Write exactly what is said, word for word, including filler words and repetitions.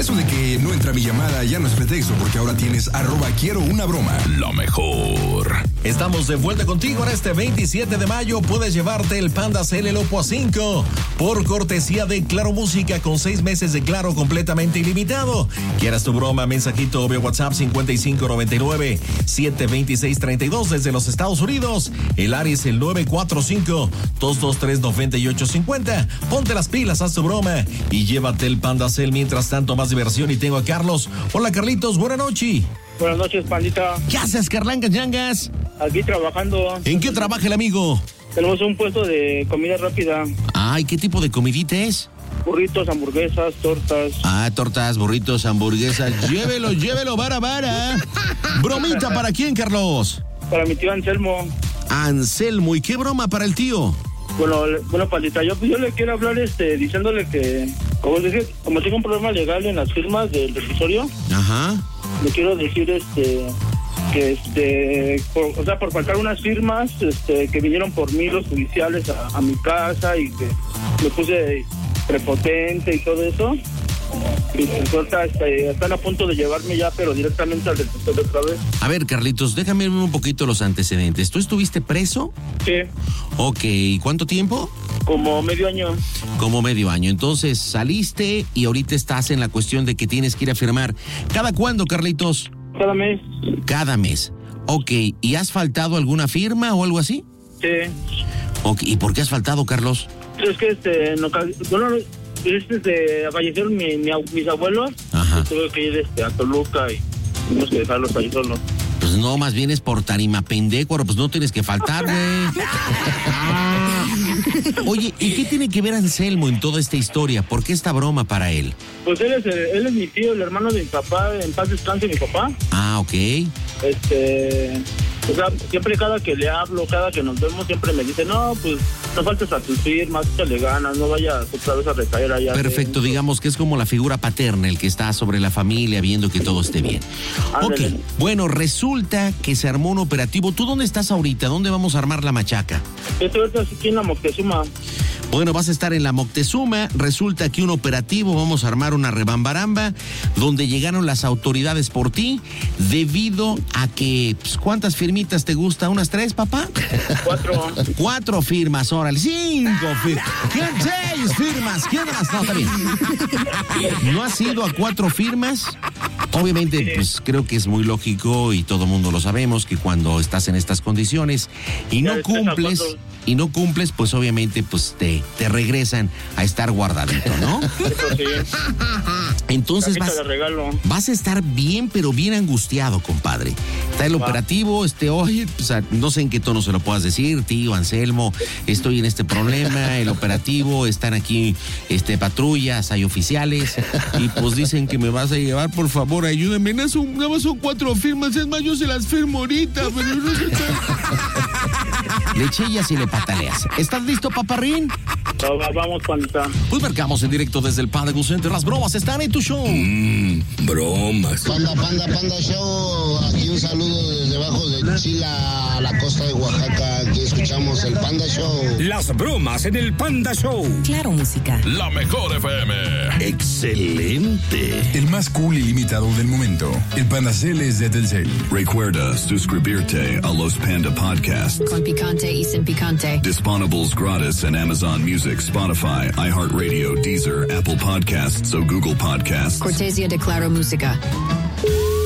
Eso de que no entra mi llamada ya no es pretexto, porque ahora tienes arroba quiero una broma. Lo mejor. Estamos de vuelta contigo en este veintisiete de mayo. Puedes llevarte el Panda Cell el Oppo A cinco por cortesía de Claro Música con seis meses de Claro completamente ilimitado. ¿Quieras tu broma? Mensajito o vía WhatsApp cincuenta y cinco noventa y nueve, setecientos veintiséis, treinta y dos desde los Estados Unidos. El área es el nueve cuatro cinco, dos dos tres, nueve ocho cinco cero. Ponte las pilas, haz tu broma y llévate el Panda Cell. Mientras tanto, más diversión. Y tengo a Carlos. Hola, Carlitos, buenas noches. Buenas noches, pandita. ¿Qué haces, Carlangas Yangas? Aquí trabajando. ¿En qué trabaja el amigo? Tenemos un puesto de comida rápida. Ay, ¿qué tipo de comidita es? Burritos, hamburguesas, tortas. Ah, tortas, burritos, hamburguesas. Llévelo, llévelo, vara, vara. ¿Bromita para quién, Carlos? Para mi tío Anselmo. Anselmo, ¿y qué broma para el tío? Bueno, bueno, pandita, yo, yo le quiero hablar este, diciéndole que, como dije, como tengo un problema legal en las firmas del revisorio. Ajá. Le quiero decir este que este por, o sea por faltar unas firmas este que vinieron por mí los judiciales a, a mi casa y que me puse prepotente y todo eso y pues, ahorita, este, están a punto de llevarme ya pero directamente al revisor otra vez. A ver, Carlitos, déjame ver un poquito los antecedentes. ¿Tú estuviste preso? Sí. Ok, ¿y cuánto tiempo? Como medio año. Como medio año. Entonces saliste y ahorita estás en la cuestión de que tienes que ir a firmar. ¿Cada cuándo, Carlitos? Cada mes. Cada mes. Ok, ¿y has faltado alguna firma o algo así? Sí. Ok, ¿y por qué has faltado, Carlos? Es que este no, bueno, este fallecieron mi, mi, mis abuelos. Ajá. Tuve que ir este, a Toluca y tuvimos que dejarlos ahí solos. Pues no, más bien es por tarima pendecuaro, pues no tienes que faltar, güey. Oye, ¿y qué tiene que ver Anselmo en toda esta historia? ¿Por qué esta broma para él? Pues él es, él es mi tío, el hermano de mi papá, en paz descanse mi papá. Ah, ok. Este, o sea, siempre cada que le hablo, cada que nos vemos, siempre me dice, no, pues no faltes a tus firmas, échale ganas, no vayas otra vez a recaer allá. Perfecto, de... digamos que es como la figura paterna, el que está sobre la familia viendo que todo esté bien. Ándale. Ok, bueno, resulta que se armó un operativo. ¿Tú dónde estás ahorita? ¿Dónde vamos a armar la machaca? Estoy ahorita aquí en la Moctezuma. Bueno, vas a estar en la Moctezuma. Resulta que un operativo, vamos a armar una rebambaramba, donde llegaron las autoridades por ti, debido a que, pues, ¿cuántas firmitas te gusta? ¿Unas tres, papá? Cuatro. Cuatro firmas, órale, cinco firmas. ¿Quién? Seis firmas. ¿Quién más? No, está bien. ¿No has ido a cuatro firmas? Obviamente, sí. Pues creo que es muy lógico y todo mundo lo sabemos que cuando estás en estas condiciones y no cumples, y no cumples, pues obviamente pues te, te regresan a estar guardadito, ¿no? Eso sí. Entonces vas, vas a estar bien, pero bien angustiado, compadre. Está el Va. operativo, este, oye, pues, no sé en qué tono se lo puedas decir, tío Anselmo, estoy en este problema, el operativo, están aquí este, patrullas, hay oficiales, y pues dicen que me vas a llevar, por favor, ayúdame, nada, son, nada más son cuatro firmas, es más, yo se las firmo ahorita, pero no sé qué. Le chillas y le pataleas. ¿Estás listo, paparrín? Vamos, pandita. Pues marcamos en directo desde el Panda Center. Las bromas están en tu show. Mmm, bromas. Panda, panda, panda show. Aquí un saludo desde abajo de Chila a la costa de Oaxaca. Aquí escuchamos el Panda Show. Las bromas en el Panda Show. Claro Música. La mejor F M. Excelente. El más cool y limitado del momento. El Panda Cell es de Telcel. Recuerda suscribirte a los Panda Podcasts. Con picante y sin picante. Disponibles gratis en Amazon Music, Spotify, iHeartRadio, Deezer, Apple Podcasts o Google Podcasts. Cortesía de Claro Música.